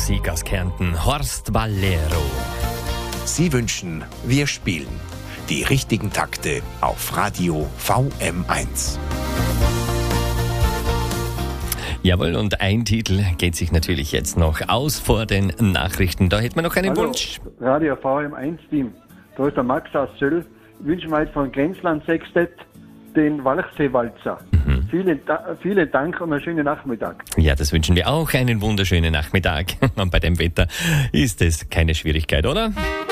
Musik aus Kärnten, Horst Valero. Sie wünschen, wir spielen die richtigen Takte auf Radio VM1. Jawohl, und ein Titel geht sich natürlich jetzt noch aus vor den Nachrichten. Da hätten wir noch einen Wunsch. Radio VM1-Team. Da ist der Max aus Söll. Ich wünsche mir heute von Grenzland Sextett den Walchsee-Walzer. Vielen Dank und einen schönen Nachmittag. Ja, das wünschen wir auch. Einen wunderschönen Nachmittag. Und bei dem Wetter ist es keine Schwierigkeit, oder?